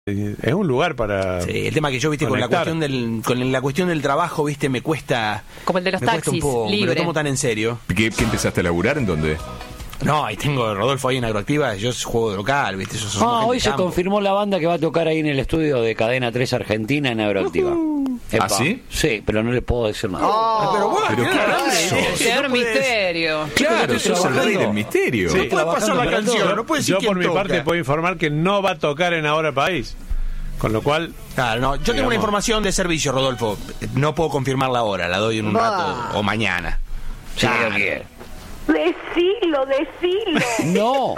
Es un lugar para... Sí, el tema que yo, viste, conectar. con la cuestión del trabajo, viste, me cuesta... Como el de los taxis, un poco, me libre. lo tomo tan en serio. ¿Qué empezaste a laburar en dónde? No, ahí tengo Rodolfo ahí en Agroactiva, yo juego de local, viste. Yo soy Hoy se confirmó la banda que va a tocar ahí en el estudio de Cadena 3 Argentina en Agroactiva. ¿Ah, sí? Sí, pero no le puedo decir nada. Pero bueno, ¿Pero qué eso? Quedar misterio. Claro, sos el rey del misterio. Sí, No puede pasar la trabajando, canción, pero no puede decir yo quién por mi toca. parte puedo informar que no va a tocar en Ahora País. Con lo cual... Claro, no, yo tengo una información de servicio, Rodolfo. No puedo confirmarla ahora, la doy en un rato o mañana. Sí, lo quiero. Decilo. No.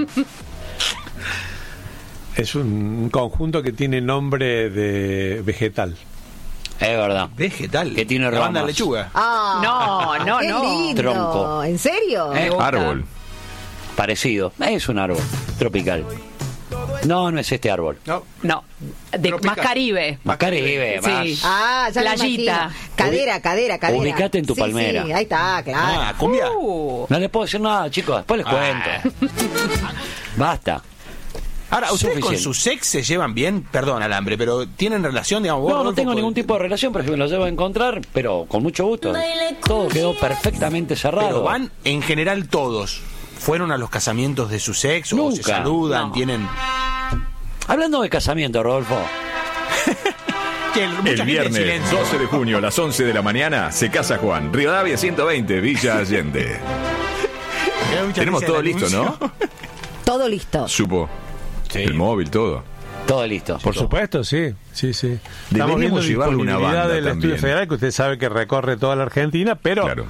Es un conjunto que tiene nombre de vegetal. Es verdad. Vegetal. Que tiene la banda ramas. lechuga. No, qué no. lindo. Tronco. ¿En serio? Árbol. Parecido. Es un árbol tropical. No es este árbol. No. No. Más Caribe. Más Caribe, más. Sí. Ah, ya me Playita. imagino. Cadera. Ubicate en tu Sí, palmera. Sí, ahí está, claro. Ah, cumbia. No les puedo decir nada, chicos. Después les cuento. Basta. Ahora, ¿ustedes con Suficiente. su ex se llevan bien? Perdón, Alambre, pero ¿tienen relación, digamos? vos, No Rodolfo, tengo con- ningún tipo de relación, pero si me lo llevo a encontrar, pero con mucho gusto. Todo quedó perfectamente cerrado. Pero van, en general, todos. ¿Fueron a los casamientos de sus ex? ¿O se Nunca. saludan? No. ¿Tienen...? Hablando de casamiento, Rodolfo. Que mucha El gente en viernes silencio. 12 de junio a las 11 de la mañana se casa Juan. Rivadavia 120, Villa Allende. Hay mucha Tenemos risa todo el listo, anuncio. ¿no? Todo listo. Supo. El móvil, todo. Todo listo. Por supuesto, sí. Estamos Deberíamos viendo llevarle una disponibilidad banda del también. Estudio Federal, que usted sabe que recorre toda la Argentina, pero Claro.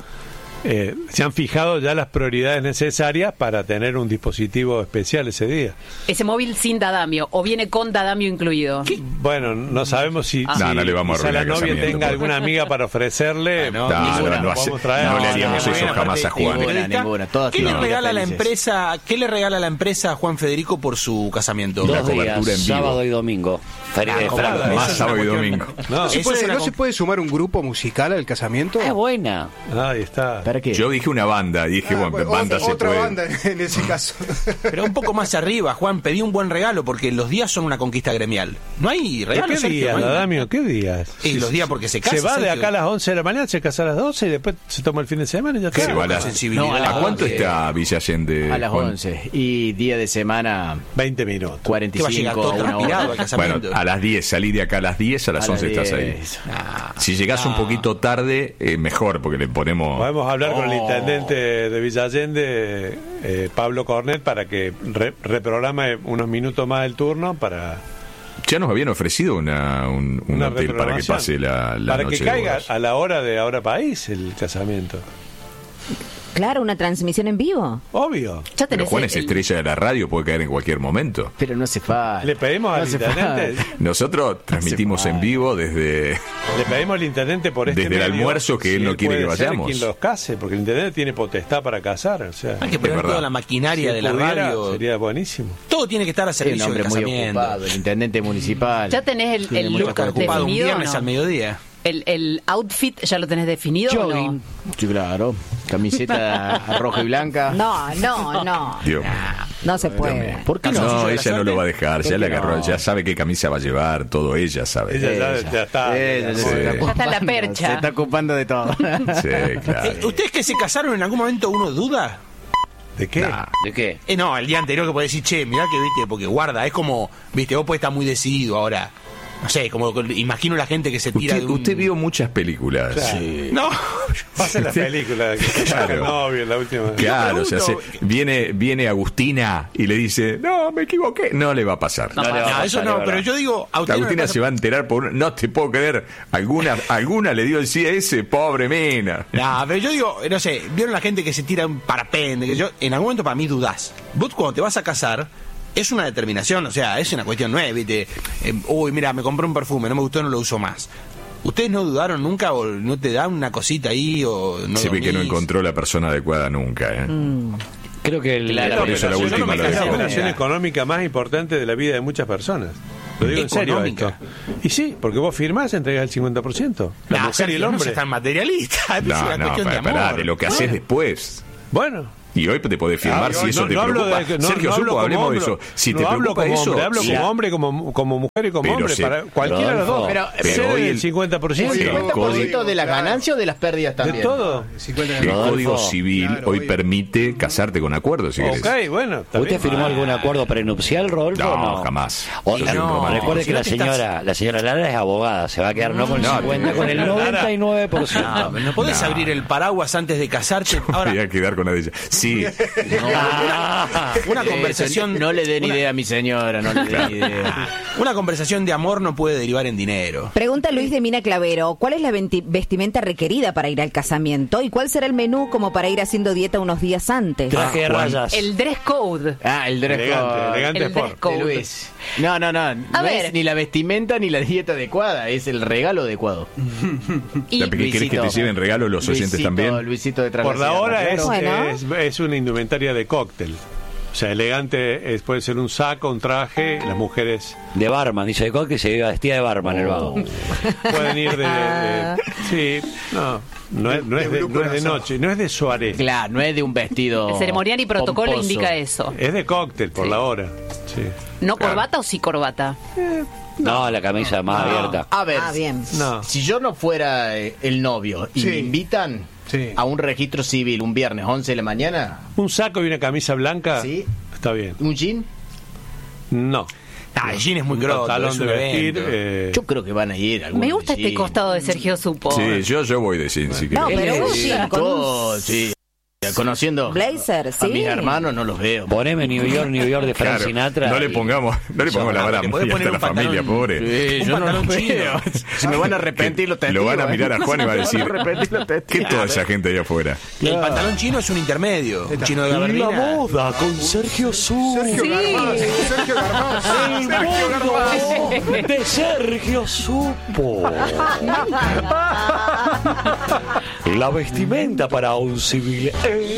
se han fijado ya las prioridades necesarias para tener un dispositivo especial ese día. Ese móvil sin dadamio. O viene con dadamio incluido. Bueno, no sabemos si, No, si no le vamos a quizá la arruinar el novia casamiento, tenga por alguna amiga para ofrecerle. No, No le haríamos eso jamás a Juan. Ninguna. Todas ¿Qué le tienen regala la felices. empresa? ¿Qué le regala la empresa a Juan Federico por su casamiento? Una 2 días, cobertura en vivo. sábado y domingo. claro, Más eso es sábado una y cuestión- domingo. No, Eso es una ¿No se puede sumar un grupo musical al casamiento? Es buena. ahí está. ¿Para qué? Yo dije una banda y dije, bueno, banda se otra puede. banda en ese caso. Pero un poco más arriba, Juan, pedí un buen regalo porque los días son una conquista gremial. No hay ¿Pero regalos, qué Sergio, días, no hay. Adamio? ¿Qué días? Y los días porque se casa. Se va de Sergio. acá a las 11 de la mañana, se casa a las 12 y después se toma el fin de semana y ya ¿Qué está. se va a las- sensibilidad. No, a las ¿A cuánto 11. está Villa Allende? A las Juan? 11. Y día de semana, 20 minutos. ¿Qué va a llegar 45 todo a una transpirado al hora. casamiento? Bueno, a las 10, salí de acá a las 10, a las A 11 las estás ahí. 10. Si llegás un poquito tarde, mejor, porque le ponemos... Podemos hablar con el intendente de Villa Allende, Pablo Cornet, para que reprograme unos minutos más el turno para Ya nos habían ofrecido un una hotel para que reprogramación. pase la para noche que de caiga bodas. a la hora de Ahora País el casamiento. Claro, una transmisión en vivo. Obvio. Ya Pero tenés Juan es estrella de la radio, puede caer en cualquier momento. Pero no hace falta. Le pedimos No al hace intendente, falta. Nosotros transmitimos en vivo desde... le pedimos al intendente por este Desde el medio almuerzo que él no quiere puede que ser vayamos. quien los case, porque el intendente tiene potestad para casar, o sea, Hay que Es poner verdad. toda la maquinaria si de la pudiera, radio. sería buenísimo. Todo tiene que estar a Es un servicio hombre del muy casamiento. ocupado, el intendente municipal. Ya tenés Tiene el mucha look Estar ocupado un definido. ¿O viernes no? al mediodía. El outfit ya lo tenés definido. ¿O no? Jogging. Sí, claro. Camiseta roja y blanca. No. Dios. No se puede. ¿Por qué No, no? ella no lo va a dejar, ya ¿Por le qué agarró, no? ya sabe qué camisa va a llevar, todo ella sabe. Ella ya está. Ella Sí. se está Ya está en la ocupando, percha. Se está ocupando de todo. Sí, claro. ¿Ustedes que se casaron en algún momento uno duda? ¿De qué? Nah. ¿De qué? No, el día anterior que podés decir, che, mirá que viste, porque guarda, es como, viste, vos podés estar muy decidido ahora. No sé, como imagino la gente que se tira de un... Usted vio muchas películas. Claro. Sí. No, Pasa la película que Claro. el novio, la última. Claro, o sea, pregunto- viene Agustina y le dice, no, me equivoqué. No le va a pasar. No, le va a pasar, eso es no, verdad. pero yo digo... a usted no le Agustina pasa- se va a enterar por... No te puedo creer. Alguna le dio el sí a ese, pobre mina. No, pero yo digo, no sé, vieron la gente que se tira un parapente, que yo, en algún momento para mí dudás. Vos cuando te vas a casar, es una determinación, o sea, es una cuestión nueva, viste. Uy, mira, me compré un perfume, no me gustó, no lo uso más. ¿Ustedes no dudaron nunca o no te dan una cosita ahí o no Se ve que no dormís? encontró la persona adecuada nunca. ¿eh? Creo que Por eso la última me lo Es la casé dejó. operación económica más importante de la vida de muchas personas. Lo digo en serio ¿Económica? esto. Y sí, porque vos firmás, entregas el 50%. La Nah, mujer y Sergio, el no hombre. seas tan materialista, es No, una no, cuestión de amor. pará, de lo que haces después. Bueno, Y hoy te podés firmar si eso te preocupa. Sergio Supo, hablemos de eso. Si te preocupa eso... Hablo como hombre, como mujer y como hombre. Para cualquiera de los dos. Pero hoy el 50%. ¿El 50% de las ganancias o de las pérdidas también? De todo. El Código Civil hoy permite casarte con acuerdo, si querés. Ok, bueno. ¿Usted firmó algún acuerdo prenupcial, Rodolfo? No, jamás. Recuerde que la señora Lara es abogada. Se va a quedar no con el 50, con el 99%. No podés abrir el paraguas antes de casarte. Ahora, Voy a quedar con la de ella. Sí. Una conversación... No le den idea a mi señora, no le den idea. Una conversación de amor no puede derivar en dinero. Pregunta Luis de Mina Clavero, ¿cuál es la vestimenta requerida para ir al casamiento? ¿Y cuál será el menú como para ir haciendo dieta unos días antes? Traje de rayas. El dress code. El dress code. Elegante El dress sport. code. Luis. No ver. es ni la vestimenta ni la dieta adecuada, es el regalo adecuado. Y ¿Querés que te lleven regalo los oyentes también? Luisito de Por la hora Bueno. es una indumentaria de cóctel. O sea, elegante puede ser un saco, un traje, las mujeres De barman, dice de que se vestía de barman el vago. pueden ir sí, no es de noche, no es de soirée. Claro, no es de un vestido. el ceremonial y protocolo pomposo. indica eso. Es de cóctel por la hora. Sí. ¿No corbata o sí corbata? No, la camisa más abierta. A ver, Bien. No. si yo no fuera el novio y me invitan a un registro civil un viernes 11 de la mañana, Un saco y una camisa blanca Sí. está bien. un jean, No. El jean es muy Un grosso, pantalón es de un vestir. evento. yo creo que van a ir algunos Me gusta este jean. costado de Sergio Supo. Sí, yo voy de jean, si No, querés. pero un jean con Todo, un sí. Conociendo blazer, a sí. mis hermanos no los veo. Poneme New York de Frank Claro, Sinatra. no le pongamos la vara te muy podés alta poner a la un pantalón- familia, pobre. Sí, Un yo no pantalón los chino. veo. Se me van a arrepentir los testigos. Lo van a mirar a Juan y va a decir, Se me van arrepentir los testigos. ¿qué toda esa gente ahí afuera? El pantalón chino es un intermedio. Un chino de gabardina. moda con Sergio Supo. Sergio Garmaz. De Sergio Supo. La vestimenta para un civil.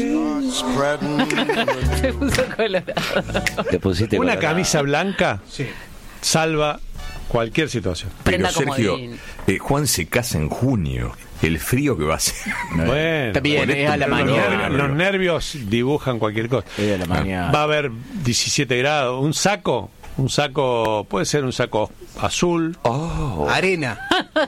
Se puso colorado. Te pusiste Una colorado. camisa blanca salva cualquier situación. Pero Prenda Sergio, comodín. Juan se casa en junio. El frío que va a hacer. Bueno, Está bien, Ponete es a la un mañana. los nervios dibujan cualquier cosa. Es a la mañana. Va a haber 17 grados. Un saco puede ser un saco azul. Arena.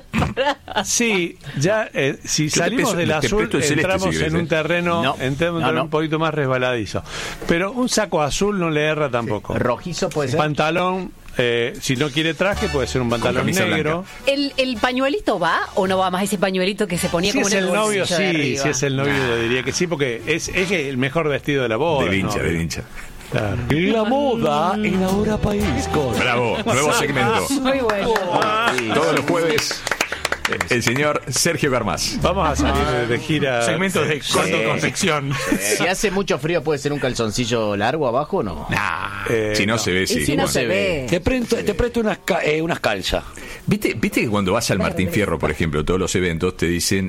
Sí, ya si Yo salimos del te azul presto el celeste, entramos si querés, en un terreno, No. No. un poquito más resbaladizo. Pero un saco azul no le erra tampoco. Rojizo puede ser. Pantalón, si no quiere traje, puede ser un pantalón camisa negro. ¿El pañuelito va o no va más ese pañuelito que se ponía Si como es en el novio, bolsillo de sí. arriba? Si es el novio, yo diría que sí, porque es el mejor vestido de la boda. Del hincha, ¿no? del hincha. Claro. La moda en la hora país con Bravo, nuevo segmento. Muy bueno. Todos los jueves, el señor Sergio Garmaz. Vamos a salir de gira. Segmentos de corto confección. Si hace mucho frío, ¿puede ser un calzoncillo largo abajo o no? Si no se ve, Y sí. si no Juan. se ve. Te presto unas calzas. ¿Viste que cuando vas al Martín Fierro, por ejemplo, todos los eventos te dicen,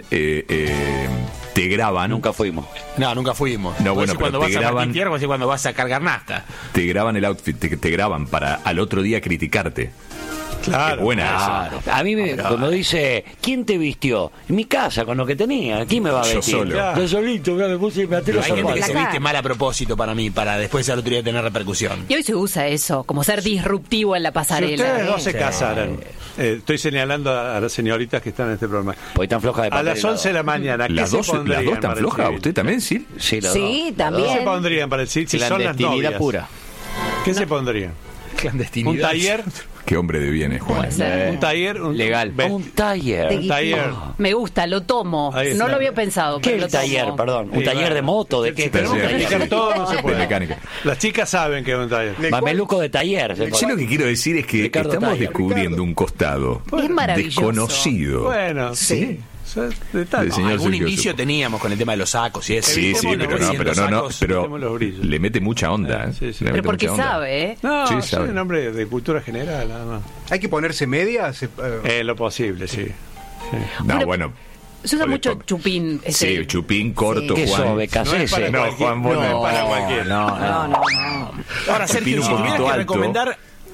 te graban, Nunca fuimos. No, nunca fuimos. No, bueno, Vos decís cuando pero te vas a graban- Martín Fierro, vos decís cuando vas a cargar nafta. te graban el outfit, te graban para al otro día criticarte. Claro. Es buena esa. Claro. A mí cuando dice, ¿quién te vistió? En mi casa, con lo que tenía. ¿Quién me va a Yo vestir? solo. Yo solito, me puse y me até los Hay gente que zapatos. se viste mal a propósito para mí, para después al otro día tener repercusión. Y hoy se usa eso, como ser disruptivo en la Si pasarela. ustedes dos se casaran, estoy señalando a las señoritas que están en este programa. Porque tan floja de A papel las helado. 11 de la mañana, ¿qué Las se dos pondrían tan para el flojas, civil? ¿usted también, sí? Sí, los Sí, dos. ¿Qué se también. pondrían para el civil si son las Clandestinidad novias? pura. ¿Qué se pondrían? Clandestinidad. ¿Un taller? Qué hombre de bienes, Juan. Puede ser. ¿Un taller? Legal. Un taller. Un taller. Me gusta, lo tomo. Ahí está. No lo había pensado. ¿Qué pero es lo el taller? tomo. Perdón. ¿Un Sí, taller bueno. de moto? ¿De Si qué? tenemos que Taller. explicar todo, no se De puede. mecánica. Las chicas saben que es un taller. Mameluco de taller. se Yo pone. lo que quiero decir es que Ricardo estamos Taller. descubriendo un costado Es maravilloso. desconocido. Bueno, Sí. Detalle. Del señor Algún Sergio indicio Supo. teníamos con el tema de los sacos y eso. Sí, sí, Evitémoslo pero no, diciendo sacos, pero evitemos los brillos. le mete mucha onda. Sí, sí. Le Pero mete porque mucha onda. sabe, ¿eh? No, Sí, soy sabe. un hombre de cultura general, nada más. Hay que ponerse medias. Lo posible, sí. No, bueno. Se usa Por- mucho por- chupín. Sí, chupín corto, ¿Qué Juan. sos, becasese? No, Juan, vos no es para no. cualquiera. No, no. Ahora, Chupín Sergio, un si tuvieras poquito que alto. recomendar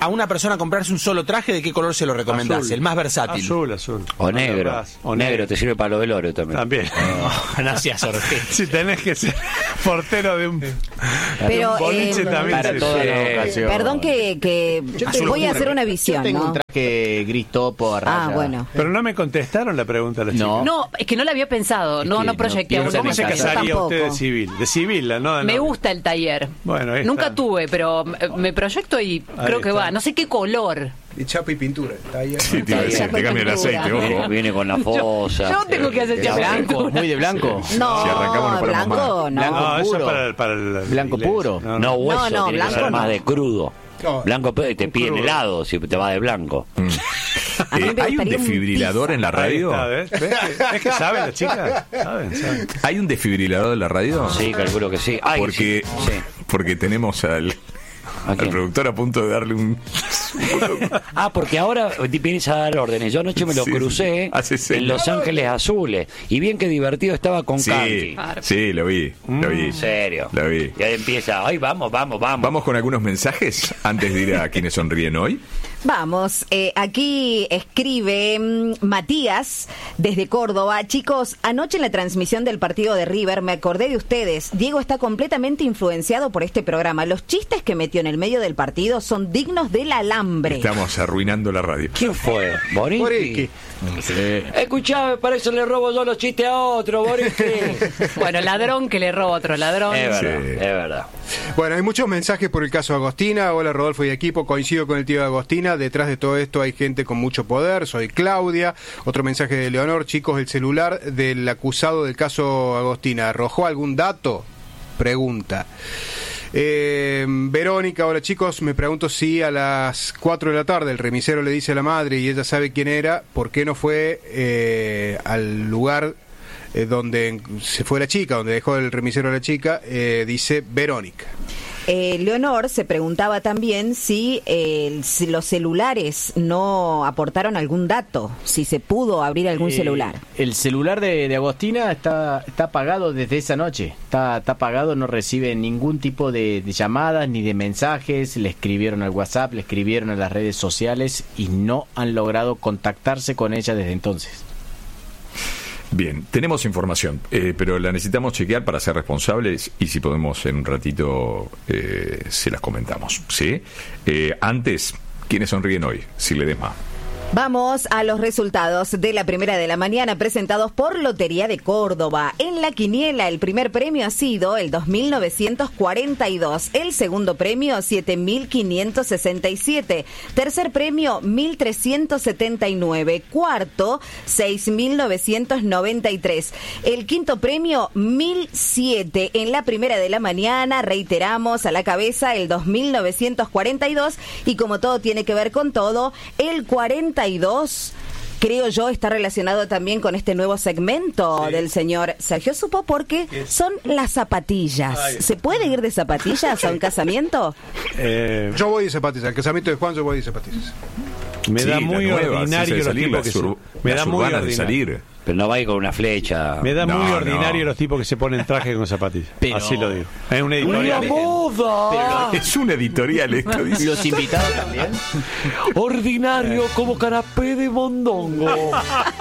a una persona comprarse un solo traje, ¿de qué color se lo recomendás? Azul. El más versátil. Azul. O negro. O Negro, te sirve para lo velorio también. También. No seas orgente. Si tenés que ser portero de un, Pero, de un boliche también. para se- toda la ocasión. Perdón que voy a hacer una visión, Yo tengo ¿no? un traje gris topo a raya. Bueno. Pero no me contestaron la pregunta a la chica. No. No, es que no la había pensado. No, que no no proyecté piensa aún. ¿Cómo se Yo casaría tampoco. usted de civil? De civil, ¿no? Me gusta el taller. Bueno, ahí Nunca está. tuve, pero me proyecto y Ahí creo que está. va. No sé qué color. Y chapa y pintura. Está ahí. Sí, te iba a decir, te cambia el aceite, ojo. Viene con la fosa. Yo tengo que hacer De chapa y blanco, pintura. muy de blanco. No, Si arrancamos no paramos blanco, no. Blanco No, eso puro. para el Blanco iglesia. puro. No, hueso, No, tiene que blanco ser más no. de crudo. No. Blanco te piden crudo. helado si te va de blanco. A mí me ¿Hay un gustaría un desfibrilador en la Ahí radio? está, ¿ves? ¿Ves que saben las chicas? Saben. ¿Hay un desfibrilador en la radio? Sí, calculo que sí. Ay, Porque, sí. porque tenemos al quién? productor a punto de darle un... Ah, porque ahora vienes a dar órdenes. Yo anoche me lo Sí, crucé hace señas. en Los Ángeles Azules. Y bien que divertido estaba con Sí, Candy. sí, lo vi. En serio. Lo vi. Y ahí empieza, ay, vamos. Vamos con algunos mensajes antes de ir a quienes sonríen hoy. Vamos, aquí escribe Matías desde Córdoba. Chicos, anoche en la transmisión del partido de River me acordé de ustedes. Diego está completamente influenciado por este programa. Los chistes que metió en el medio del partido son dignos del alambre. Estamos arruinando la radio. ¿Quién fue? ¿Boriqui? Boriqui. Escuchame, para eso le robo yo los chistes a otro, Boriqui. Bueno, ladrón que le roba a otro ladrón. Es verdad, Sí. es verdad. Bueno, hay muchos mensajes por el caso Agostina. Hola Rodolfo y equipo, coincido con el tío de Agostina. Detrás de todo esto hay gente con mucho poder. Soy Claudia. Otro mensaje de Leonor. Chicos, el celular del acusado del caso Agostina, ¿arrojó algún dato? Pregunta. Verónica, hola chicos, me pregunto si a las 4 de la tarde el remisero le dice a la madre y ella sabe quién era, ¿por qué no fue al lugar donde se fue la chica, donde dejó el remisero a la chica? Dice Verónica. Leonor se preguntaba también si los celulares no aportaron algún dato, si se pudo abrir algún celular. El celular de Agostina está apagado desde esa noche. Está apagado, no recibe ningún tipo de llamadas ni de mensajes. Le escribieron al WhatsApp, le escribieron a las redes sociales y no han logrado contactarse con ella desde entonces. Bien, tenemos información, pero la necesitamos chequear para ser responsables y si podemos en un ratito se las comentamos, ¿sí? Antes, ¿quiénes sonríen hoy? Si le des más. Vamos a los resultados de la primera de la mañana presentados por Lotería de Córdoba. En la quiniela el primer premio ha sido el 2.942, el segundo premio 7.567, tercer premio 1.379, cuarto 6.993, el quinto premio 1.007. En la primera de la mañana reiteramos a la cabeza el 2.942 y como todo tiene que ver con todo, el 42, creo yo, está relacionado también con este nuevo segmento del señor Sergio Supo, porque son las zapatillas. ¿Se puede ir de zapatillas a un casamiento? Yo voy de zapatillas. Al casamiento de Juan yo voy de zapatillas. Me da Sí, muy la nueva, ordinario sí, los salir, tipos las que se... ur- Me las da muy urbanas de ordinario. salir. Pero no va a ir con una flecha. Me da muy No, ordinario no. los tipos que se ponen traje con zapatillas. Pero- Así lo digo. Es una ¡Una editorial. moda! Es una editorial esto, dice. Los invitados también. Ordinario como canapé de mondongo.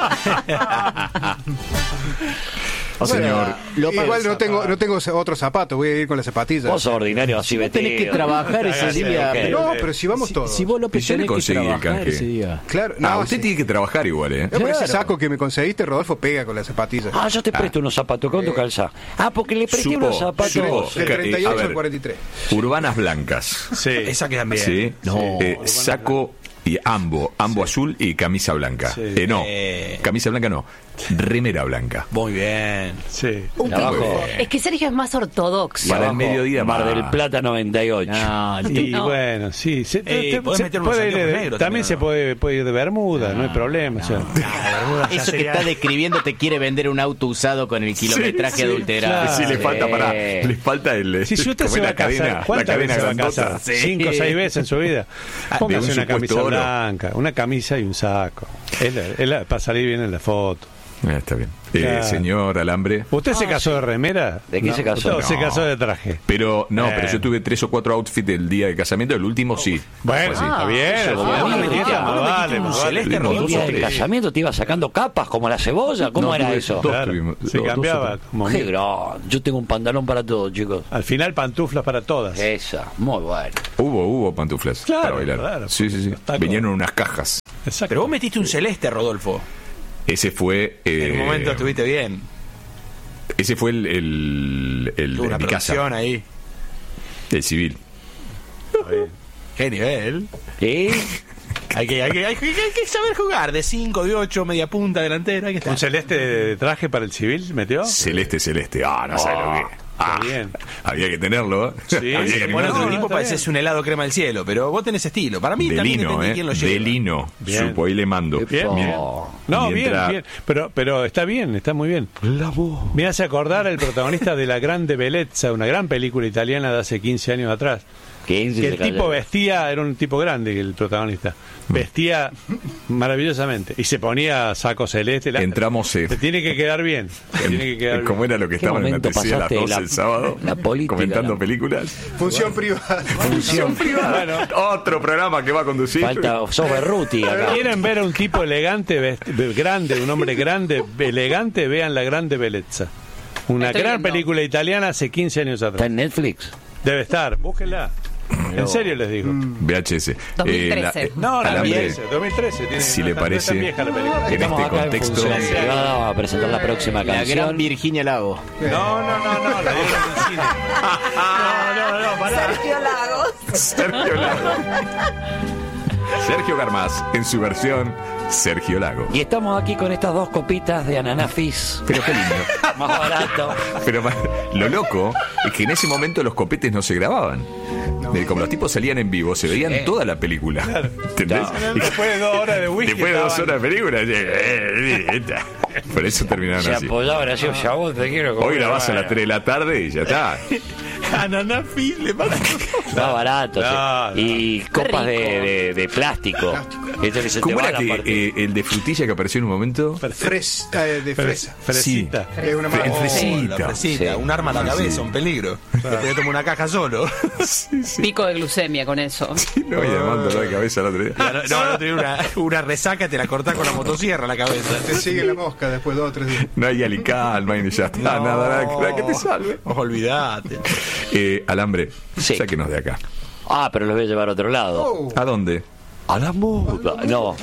Señor, Igual no tengo otro zapato, voy a ir con las zapatillas. Vos sos ordinario así Vos tenés vestido. que trabajar ese día. ok. No, pero si vamos todos. Si vos López Y yo le tenés que conseguí el trabajar canje. ese día. Claro, usted sí. tiene que trabajar igual, ¿eh? No, pero ese Claro. saco que me conseguiste, Rodolfo, pega con las zapatillas. Ah, yo te presto unos zapatos. ¿Cuánto calza? Ah, porque le presté unos zapatos. Del a 38 ver, al 43. Urbanas blancas. Sí. Esa quedan bien. ¿Sí? No. Saco y ambo azul y camisa blanca. Sí. No, camisa blanca no, remera blanca. Muy bien. Sí. Un Abajo. pico. Es que Sergio es más ortodoxo. Para el Abajo, mediodía, Mar más. del Plata 98. No, Y No. bueno, sí. podés meter unos puede ir anteojos de- negros también también, se ¿no? puede ir de Bermuda, no hay problema. O sea. eso que está describiendo te quiere vender un auto usado con el kilometraje Sí, adulterado. claro. Sí, le falta Sí. le falta el. Si usted como se es va la a casar, cadena, la ¿cuántas cadena veces se va a grandota. casar? Sí. 5 o 6 veces en su vida. de Póngase un una supuesto camisa oro. blanca, una camisa y un saco. Para salir bien en la foto. Está bien. Claro. Señor Alambre. ¿Usted se casó de remera? ¿De qué se casó? Usted se casó de traje. Pero pero yo tuve 3 o 4 outfits el día de casamiento, el último sí. Bueno, Fue así. está bien. celeste El rodolfo. día del casamiento te iba sacando capas como la cebolla. ¿Cómo No, era tuve eso? dos. Claro, tuvimos- se dos cambiaba. o Como Qué grande. Yo tengo un pantalón para todos, chicos. al final pantuflas para todas. Esa, muy bueno. Hubo pantuflas Claro, para bailar. claro. Sí. Los tacos. Venían en unas cajas. Exacto. Pero vos metiste un celeste, Rodolfo. Ese fue. En un momento estuviste bien. Ese fue el Tuvo una en mi casa. producción ahí. El civil. Qué nivel. ¿Y? Hay que saber jugar. De 5, de 8, media punta, delantera. Hay que estar. ¿Un celeste de traje para el civil metió? Celeste. No sabes lo que. bien. Había que tenerlo, ¿eh? Sí, Había que Bueno, animarse. otro tipo está pareces un helado crema del cielo, pero vos tenés estilo. Para mí de también lino, depende de quién lo lleva. de lino. Bien. Supo, ahí le mando. Bien, Oh. bien. No, Mientras- bien. Pero está bien, está muy bien. Me hace acordar al protagonista de La Grande Bellezza, una gran película italiana de hace 15 años atrás. 15 Que se el tipo cayó. vestía, era un tipo grande el protagonista. Vestía maravillosamente y se ponía saco celeste. Entramos, Te tiene que quedar bien. Te tiene que quedar ¿Cómo bien. era lo que ¿Qué estaba en la momento TC a las pasaste 12 la- el sábado? la política, Comentando la- películas. Función privada. Función. Bueno, Otro programa que va a conducir. Falta Soberruti acá. quieren ver a un tipo elegante, grande, un hombre grande, elegante, vean La Grande Bellezza. Una Estoy gran viendo. película italiana hace 15 años ¿Está atrás. en Netflix? Debe estar, búsquenla. En serio les digo. VHS. 2013. No, la Alambre, 2013. Tiene, si no le está- no es tan parece, vieja la película. en Estamos este acá en contexto. función privada a presentar la próxima La gran canción. Virginia Lago. No, la dieron en el cine. No, pará. Sergio Lagos. Sergio Lago. Sergio Garmaz, en su versión Sergio Lago. Y estamos aquí con estas 2 copitas de Ananafis. Pero qué lindo. Más barato. Pero lo loco es que en ese momento los copetes no se grababan. Como los tipos salían en vivo, se veían toda la película. ¿Entendés? Después de 2 horas de whisky. Después de 2 estaban- horas de película, por eso terminaron Se así. apoyaba gracioso. Ya vos te quiero comer. Hoy grabás a las 3 de la tarde y ya está. Ananafi le manda. Más barato. No, sí. Y copas de plástico. Eso que se te ¿Cómo va era a la parte. que el de frutilla que apareció en un momento? De fresa. Fresita. Es una En marca. fresita. La fresita, Sí. un arma a la cabeza, un peligro. Te toma una caja solo. Pico de glucemia con eso. No, y además dolor de cabeza el otro día. No, tenía una resaca, te la cortás con la motosierra a la cabeza. Te sigue la mosca después de 2 o 3 días. No hay alical, no hay ya está, nada que te salve. Olvídate. Alambre, Sí. sáquenos de acá. Ah, pero los voy a llevar a otro lado. Oh. ¿A dónde? A la muda. No.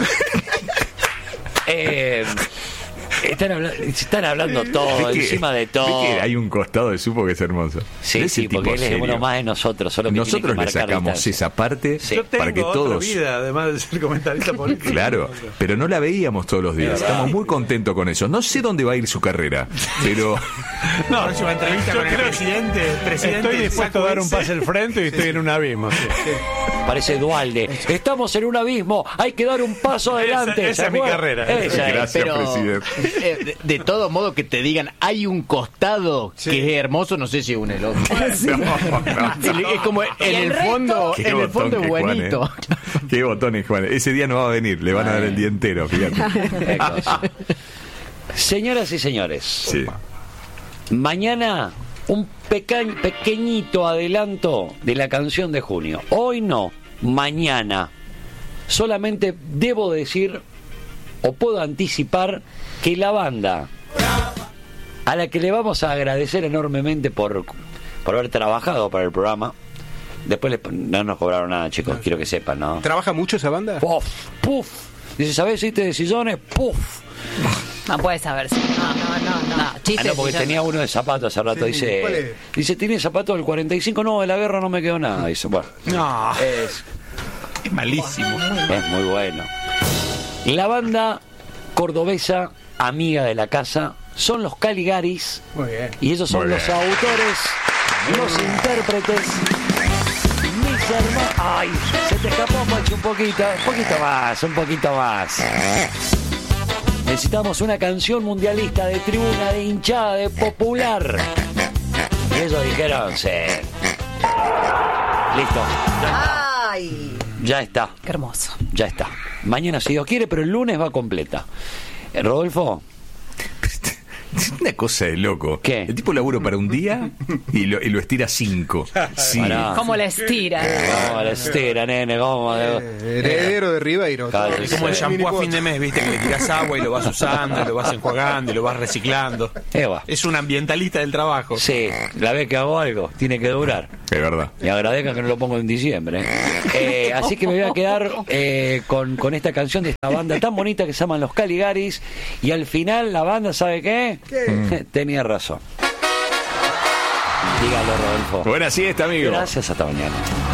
Están hablando todo, ¿Ves que- encima de ves todo. que hay un costado de Supo que es hermoso? Sí, Ese sí, tipo porque él es serio. uno más de nosotros. Solo que Nosotros tiene que le marcar sacamos distancia. esa parte Sí. Yo tengo para que otra todos... vida, además de ser comentarista político. Claro, pero no la veíamos todos los días. Estamos muy contentos con eso. No sé dónde va a ir su carrera, pero No, Próxima entrevista yo con el creo- presidente. Estoy dispuesto a dar un pase al frente y estoy en un abismo. sí. Parece Dualde. Estamos en un abismo, hay que dar un paso adelante. esa ¿se es mi acuerdan? carrera. Esa es. gracias, pero- presidente. De todo modo que te digan, hay un costado que es hermoso, no sé si es un elogio. Es como en el el resto? fondo, Qué en el botón fondo es que Juan, buenito. Qué botones, Juan. Ese día no va a venir, le van a dar el día entero, fíjate. Señoras y señores, Sí. mañana un pequeñito adelanto de la canción de junio. Hoy no, mañana. Solamente debo decir, o puedo anticipar, que la banda a la que le vamos a agradecer enormemente por haber trabajado para el programa. Después no nos cobraron nada, chicos, quiero que sepan, ¿no? ¿Trabaja mucho esa banda? Puf, puf. Dice, ¿sabés este de sillones? Puf. No puede saber. No, chiste. Ah, no, porque tenía uno de zapatos hace rato. Sí, ¿cuál es? Dice, ¿tiene zapatos del 45? No, de la guerra no me quedó nada. Dice, bueno, No, es malísimo. muy bueno. La banda cordobesa, amiga de la casa, son los Caligaris. Muy bien. Y ellos son Muy los bien. autores, los intérpretes. Mis hermanos. Ay, se te escapó, Pachi, un poquito más. Necesitamos una canción mundialista de tribuna, de hinchada, de popular. Y ellos dijeron, sí. Listo. Ay. Ya está. Qué hermoso. Ya está. Mañana, si Dios quiere, pero el lunes va completa. Rodolfo, Es una cosa de loco. ¿Qué? El tipo laburo para un día y lo estira 5. Sí. Pará. ¿Cómo la estira? ¿Cómo la estira, nene? ¿Cómo? Heredero de Ribeiro. Claro, Es como el shampoo a fin de mes, viste, que le tirás agua y lo vas usando, y lo vas enjuagando y lo vas reciclando. Eva. Es un ambientalista del trabajo. Sí, la vez que hago algo, tiene que durar. Es verdad. Y agradezcan que no lo pongo en diciembre. Así que me voy a quedar con esta canción de esta banda tan bonita que se llaman Los Caligaris. Y al final la banda, ¿sabe qué? Tenía razón. Dígalo, Rodolfo. Buena siesta, amigo. Gracias, hasta mañana.